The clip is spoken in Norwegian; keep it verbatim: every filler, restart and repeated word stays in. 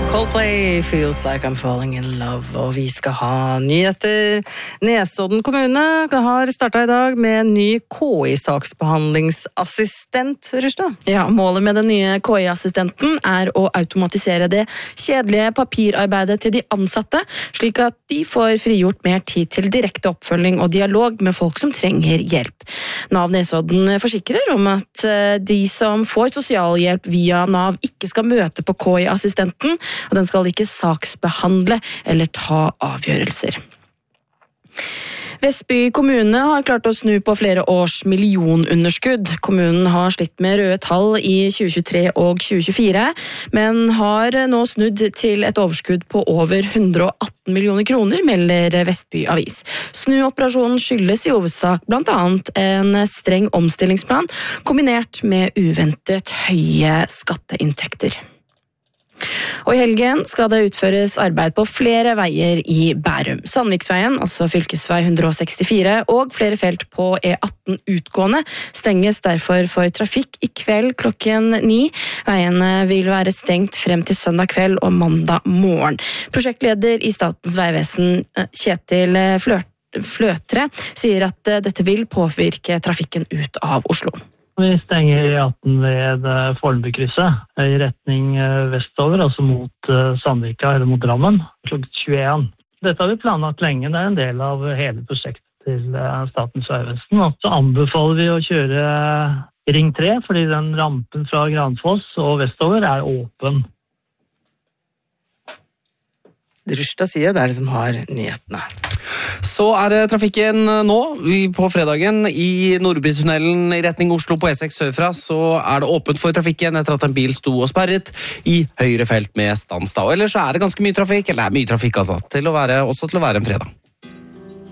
Coldplay feels like I'm falling in love, og vi skal ha nyheter. Nesodden kommune har startet i dag med en ny K I-saksbehandlingsassistent, Rushda. Ja, målet med den nye K I-assistenten er å automatisere det kjedelige papirarbeidet til de ansatte, slik at de får frigjort mer tid til direkte oppfølging og dialog med folk som trenger hjelp. Nav Nesodden forsikrer om at de som får sosialhjelp via Nav ikke skal møte på K I-assistenten, og den skal ikke saksbehandle eller ta avgjørelser. Vestby kommune har klart å snu på flere års millionunderskudd. Kommunen har slitt med røde tall i tjue tjuetre og tjue tjuefire, men har nå snudd til et overskudd på over hundre og atten millioner kroner, melder Vestby Avis. Snuoperasjonen skyldes i hovedsak blant annet en streng omstillingsplan, kombinert med uventet høye skatteinntekter. Og i helgen skal det utføres arbeid på flere veier i Bærum. Sandviksveien, altså fylkesvei hundre og sekstifire, og flere felt på E atten utgående stenges derfor for trafikk i kveld klokken ni. Veiene vil være stengt frem til søndag kveld og mandag morgen. Prosjektleder i Statens vegvesen, Kjetil Fløtre, sier at dette vil påvirke trafikken ut av Oslo. Vi stenger E atten ved Fornebukrysset i retning vestover, altså mot Sandvika eller mot Drammen, klokken tjueen. Dette har vi planlagt lenge, det er en del av hele prosjektet til Statens vegvesen. Og så anbefaler vi å kjøre Ring tre, fordi den rampen fra Granfoss og vestover er åpen. Rushda sier det er det som har nyhetene. Så er det trafikken nå, på fredagen, i Nordbytunnelen i retning Oslo på E seks sørfra, så er det åpent for trafikken etter at en bil sto og sperret i høyre felt med stans da. Ellers så er det ganske mye trafikk, eller det er mye trafikk altså, til å være, også til å være en fredag.